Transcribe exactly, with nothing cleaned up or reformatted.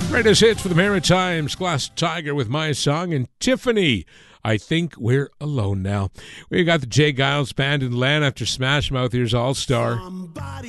Greatest hits for the Maritimes. Glass Tiger with My Song, and Tiffany, I Think We're Alone Now. We got the Jay Giles Band in land after Smash Mouth. Here's All Star. Somebody